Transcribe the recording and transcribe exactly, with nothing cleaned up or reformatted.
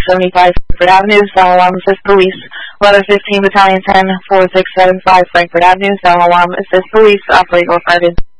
seventy-five Frankfurt Avenue, Sound Alarm Assist Police. Letter fifteen, Battalion ten, four six seven five Frankfurt Avenue, Sound Alarm Assist Police. Operate or private.